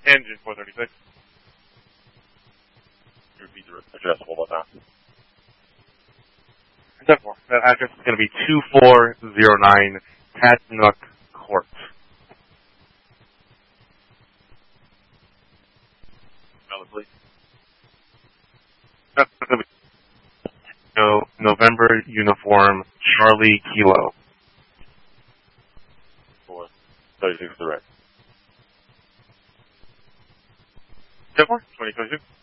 Engine 436. You repeat the address one more time. That address is going to be 2409 Tatnook Court. Spell it, please. That's going to be November Uniform Charlie Kilo. 436 direct. 2022.